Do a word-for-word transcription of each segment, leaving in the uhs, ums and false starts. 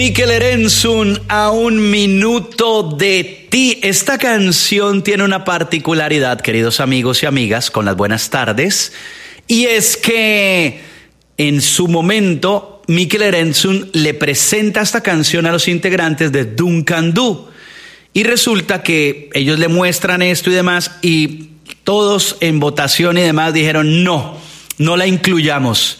Mikel Erentxun, a un minuto de ti. Esta canción tiene una particularidad, queridos amigos y amigas, con las buenas tardes, y es que en su momento Mikel Erentxun le presenta esta canción a los integrantes de Duncan Du, y resulta que ellos le muestran esto y demás, y todos en votación y demás dijeron no, no la incluyamos.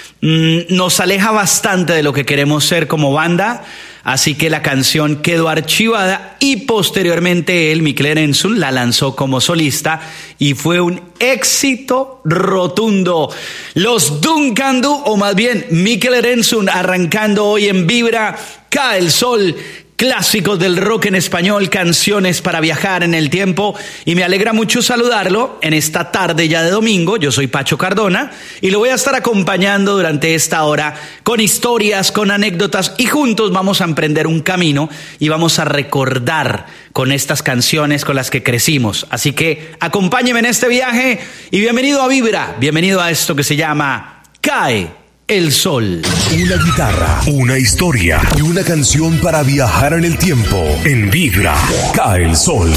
Nos aleja bastante de lo que queremos ser como banda, así que la canción quedó archivada y posteriormente él, Mikel Erentxun, la lanzó como solista y fue un éxito rotundo. Los Duncan Du, o más bien Mikel Erentxun, arrancando hoy en Vibra, Cae el Sol, clásicos del rock en español, canciones para viajar en el tiempo, y me alegra mucho saludarlo en esta tarde ya de domingo. Yo soy Pacho Cardona y lo voy a estar acompañando durante esta hora con historias, con anécdotas, y juntos vamos a emprender un camino y vamos a recordar con estas canciones con las que crecimos. Así que acompáñeme en este viaje y bienvenido a Vibra, bienvenido a esto que se llama Cae el Sol. Una guitarra, una historia y una canción para viajar en el tiempo. En Vibra, Cae el Sol.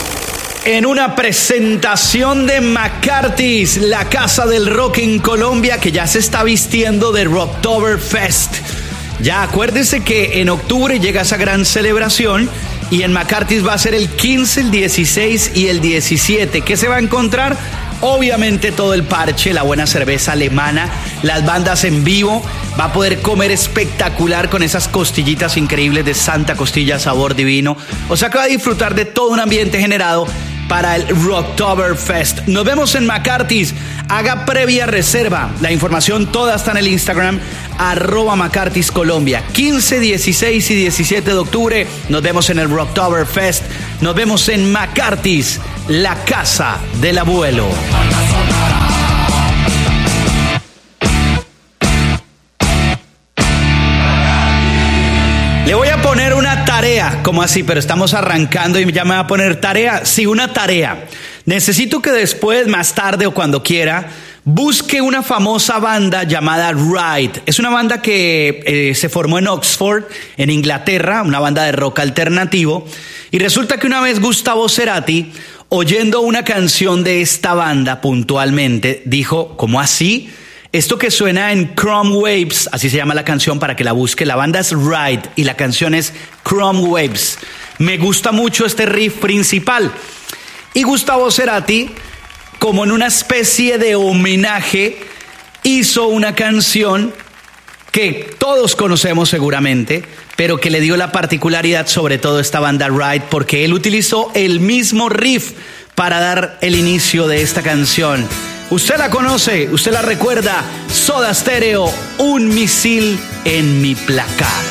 En una presentación de McCarthy's, la casa del rock en Colombia, que ya se está vistiendo de Rocktoberfest. Ya acuérdense que en octubre llega esa gran celebración, y en McCarthy's va a ser el quince, el dieciséis y el diecisiete. ¿Qué se va a encontrar? Obviamente todo el parche, la buena cerveza alemana, las bandas en vivo. Va a poder comer espectacular con esas costillitas increíbles de Santa Costilla, sabor divino. O sea que va a disfrutar de todo un ambiente generado para el Rocktoberfest. Nos vemos en McCarthy's. Haga previa reserva. La información toda está en el Instagram, arroba McCarthy's Colombia. quince, dieciséis y diecisiete de octubre nos vemos en el Rocktoberfest. Nos vemos en McCarthy's, la casa del abuelo. Le voy a poner una tarea, ¿cómo así? Pero estamos arrancando y ya me va a poner tarea. Sí, una tarea. Necesito que después, más tarde o cuando quiera, busque una famosa banda llamada Ride. Es una banda que eh, se formó en Oxford, en Inglaterra, una banda de rock alternativo. Y resulta que una vez Gustavo Cerati, oyendo una canción de esta banda puntualmente, dijo, ¿cómo así? Esto que suena en Chrome Waves, así se llama la canción para que la busque. La banda es Ride y la canción es Chrome Waves. Me gusta mucho este riff principal. Y Gustavo Cerati, como en una especie de homenaje, hizo una canción que todos conocemos seguramente, pero que le dio la particularidad sobre todo a esta banda Ride, porque él utilizó el mismo riff para dar el inicio de esta canción. Usted la conoce, usted la recuerda. Soda Stereo, Un misil en mi placar.